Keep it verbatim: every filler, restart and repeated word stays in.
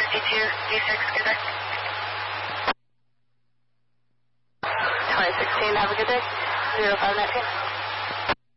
fifty-two, D six, good day. twenty sixteen, have a good day. zero five nineteen.